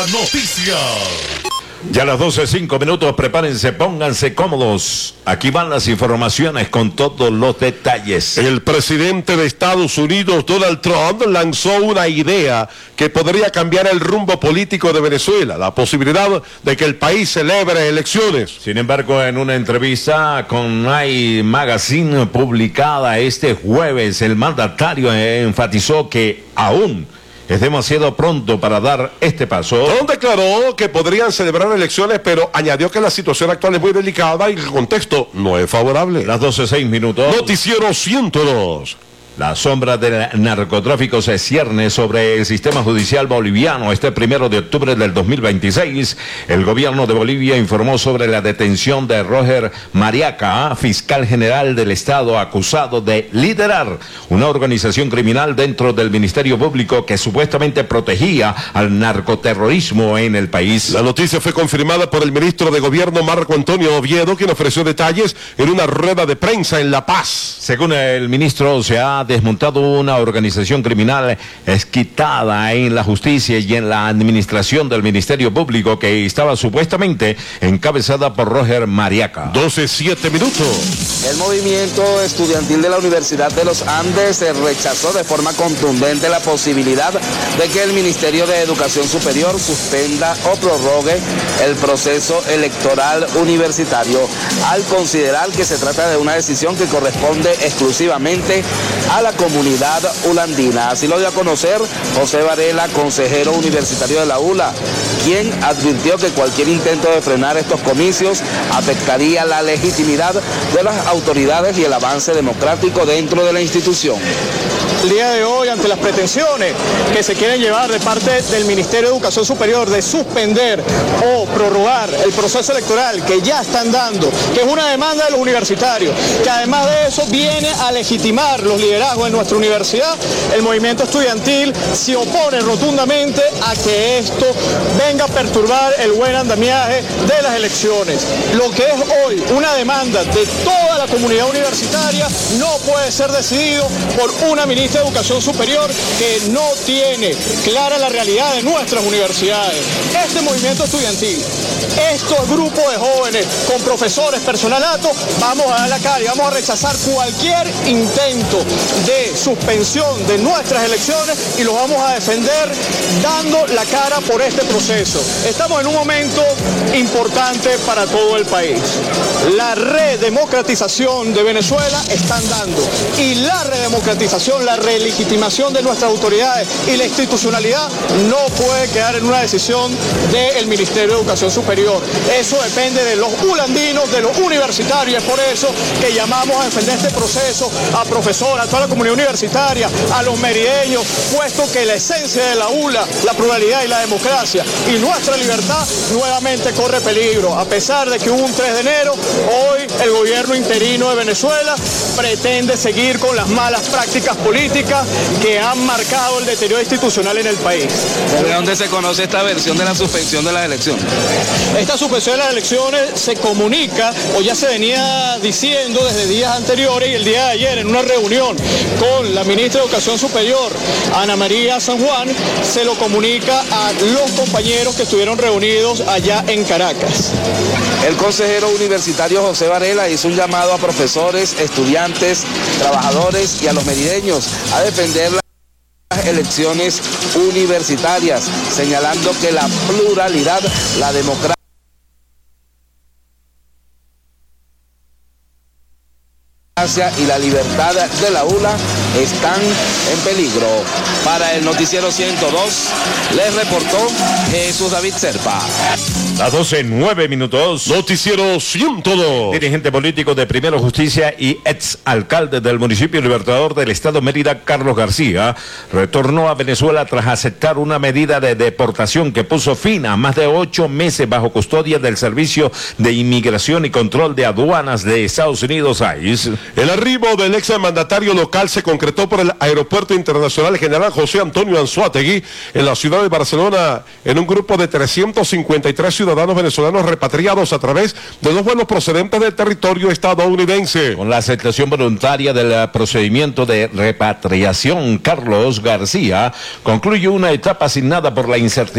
Noticias. Ya a las 12:05, prepárense, pónganse cómodos. Aquí van las informaciones con todos los detalles. El presidente de Estados Unidos, Donald Trump, lanzó una idea que podría cambiar el rumbo político de Venezuela, la posibilidad de que el país celebre elecciones. Sin embargo, en una entrevista con Night Magazine publicada este jueves, el mandatario enfatizó que aún es demasiado pronto para dar este paso. Trump declaró que podrían celebrar elecciones, pero añadió que la situación actual es muy delicada y el contexto no es favorable. Las 12:06. Noticiero 102. La sombra del narcotráfico se cierne sobre el sistema judicial boliviano. Este 1 de octubre del 2026, el gobierno de Bolivia informó sobre la detención de Roger Mariaca, fiscal general del Estado, acusado de liderar una organización criminal dentro del Ministerio Público que supuestamente protegía al narcoterrorismo en el país. La noticia fue confirmada por el ministro de Gobierno, Marco Antonio Oviedo, quien ofreció detalles en una rueda de prensa en La Paz. Según el ministro, se ha desmontado una organización criminal esquitada en la justicia y en la administración del Ministerio Público que estaba supuestamente encabezada por Roger Mariaca. 12:07. El movimiento estudiantil de la Universidad de los Andes rechazó de forma contundente la posibilidad de que el Ministerio de Educación Superior suspenda o prorrogue el proceso electoral universitario, al considerar que se trata de una decisión que corresponde exclusivamente a la comunidad ulandina. Así lo dio a conocer José Varela, consejero universitario de la ULA, quien advirtió que cualquier intento de frenar estos comicios afectaría la legitimidad de las autoridades y el avance democrático dentro de la institución. El día de hoy, ante las pretensiones que se quieren llevar de parte del Ministerio de Educación Superior de suspender o prorrogar el proceso electoral que ya están dando, que es una demanda de los universitarios, que además de eso viene a legitimar los liderazgos en nuestra universidad, el movimiento estudiantil se opone rotundamente a que esto venga a perturbar el buen andamiaje de las elecciones. Lo que es hoy una demanda de toda la comunidad universitaria no puede ser decidido por una ministra de Educación Superior que no tiene clara la realidad de nuestras universidades. Este movimiento estudiantil, estos grupos de jóvenes con profesores, personal alto, vamos a dar la cara y vamos a rechazar cualquier intento de suspensión de nuestras elecciones y los vamos a defender dando la cara por este proceso. Estamos en un momento importante para todo el país. La redemocratización de Venezuela están dando y la redemocratización, la relegitimación de nuestras autoridades y la institucionalidad no puede quedar en una decisión del Ministerio de Educación Superior. Eso depende de los ulandinos, de los universitarios. Es por eso que llamamos a defender este proceso a profesores, a toda la comunidad universitaria, a los merideños, puesto que la esencia de la ULA, la pluralidad y la democracia y nuestra libertad nuevamente corre peligro. A pesar de que hubo un 3 de enero, hoy el gobierno interino de Venezuela pretende seguir con las malas prácticas políticas que han marcado el deterioro institucional en el país. ¿De dónde se conoce esta versión de la suspensión de las elecciones? Esta suspensión de las elecciones se comunica, o ya se venía diciendo desde días anteriores, y el día de ayer en una reunión con la ministra de Educación Superior, Ana María San Juan, se lo comunica a los compañeros que estuvieron reunidos allá en Caracas. El consejero universitario José Varela hizo un llamado a profesores, estudiantes, trabajadores y a los merideños a defender las elecciones universitarias, señalando que la pluralidad, la democracia y la libertad de la ULA están en peligro. Para el Noticiero 102, les reportó Jesús David Serpa. Las 12:09. Noticiero 102. Dirigente político de Primero Justicia y ex alcalde del municipio Libertador del estado Mérida, Carlos García, retornó a Venezuela tras aceptar una medida de deportación que puso fin a más de 8 meses bajo custodia del Servicio de Inmigración y Control de Aduanas de Estados Unidos, ICE. El arribo del ex mandatario local se concretó por el Aeropuerto Internacional General José Antonio Anzoátegui en la ciudad de Barcelona, en un grupo de 353 ciudadanos venezolanos repatriados a través de 2 vuelos procedentes del territorio estadounidense. Con la aceptación voluntaria del procedimiento de repatriación, Carlos García concluye una etapa asignada por la incertidumbre